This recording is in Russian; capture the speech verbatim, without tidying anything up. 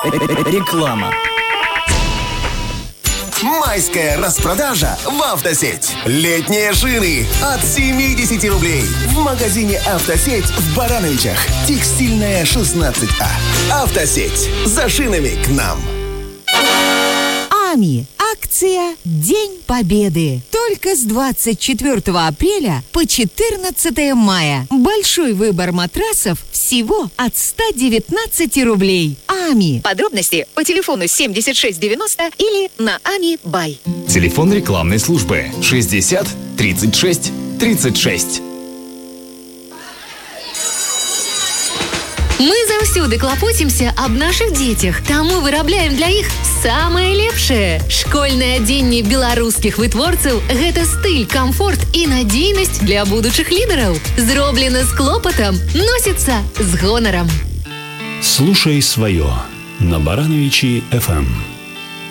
Реклама. Майская распродажа в «Автосеть». Летние шины от семьдесят рублей. В магазине «Автосеть» в Барановичах. Текстильная, шестнадцать А. «Автосеть». За шинами к нам. АМИ. Акция «День Победы». Только с двадцать четвёртого апреля по четырнадцатое мая. Большой выбор матрасов всего от ста девятнадцати рублей. АМИ. Подробности по телефону семьдесят шесть девяносто или на АМИ Бай. Телефон рекламной службы шестьдесят тридцать шесть тридцать шесть. Мы заўсёды клапоцімся аб нашых дзецях, таму вырабляем для іх самае лепшае. Школьнае адзенне беларускіх вытворцаў – гэта стыль, камфорт і надзейнасць для будучых лідараў. Зроблена з клопатам, носіцца з гонарам. Слушай свое на Барановичи эф эм.